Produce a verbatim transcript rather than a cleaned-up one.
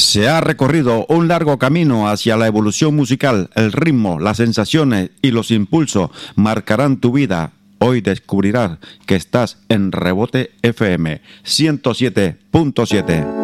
Se ha recorrido un largo camino hacia la evolución musical. El ritmo, las sensaciones y los impulsos marcarán tu vida. Hoy descubrirás que estás en Rebote F M ciento siete punto siete.